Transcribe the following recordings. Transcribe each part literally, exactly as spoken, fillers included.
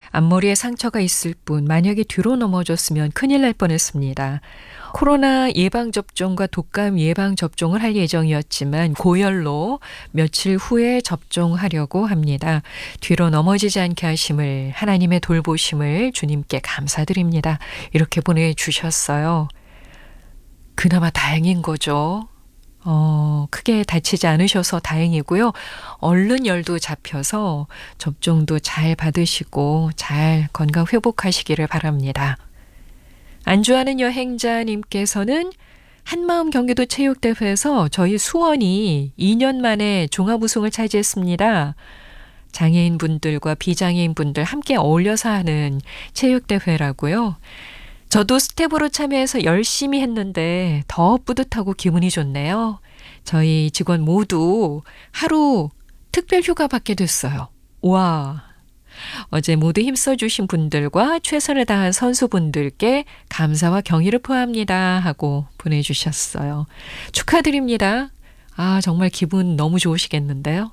앞머리에 상처가 있을 뿐 만약에 뒤로 넘어졌으면 큰일 날 뻔했습니다. 코로나 예방접종과 독감 예방접종을 할 예정이었지만 고열로 며칠 후에 접종하려고 합니다. 뒤로 넘어지지 않게 하심을, 하나님의 돌보심을 주님께 감사드립니다. 이렇게 보내주셨어요. 그나마 다행인 거죠. 어, 크게 다치지 않으셔서 다행이고요. 얼른 열도 잡혀서 접종도 잘 받으시고 잘 건강 회복하시기를 바랍니다. 안주하는 여행자님께서는 한마음 경기도 체육대회에서 저희 수원이 이 년 만에 종합우승을 차지했습니다. 장애인분들과 비장애인분들 함께 어울려서 하는 체육대회라고요. 저도 스텝으로 참여해서 열심히 했는데 더 뿌듯하고 기분이 좋네요. 저희 직원 모두 하루 특별 휴가 받게 됐어요. 와. 어제 모두 힘써주신 분들과 최선을 다한 선수분들께 감사와 경의를 표합니다 하고 보내주셨어요. 축하드립니다. 아, 정말 기분 너무 좋으시겠는데요.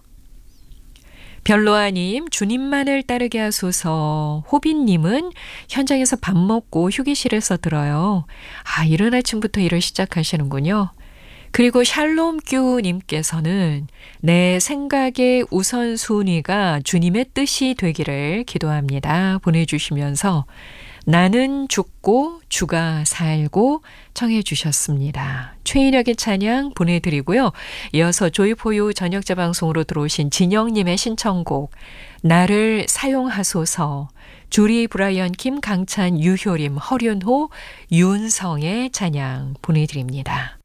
별로아님, 주님만을 따르게 하소서. 호빈님은 현장에서 밥 먹고 휴게실에서 들어요. 아, 이른 아침부터 일을 시작하시는군요. 그리고 샬롬규님께서는 내 생각의 우선순위가 주님의 뜻이 되기를 기도합니다. 보내주시면서 나는 죽고 주가 살고 청해 주셨습니다. 최인혁의 찬양 보내드리고요. 이어서 조이포유 저녁자 방송으로 들어오신 진영님의 신청곡 나를 사용하소서, 주리 브라이언 김 강찬 유효림 허륜호 윤성의 찬양 보내드립니다.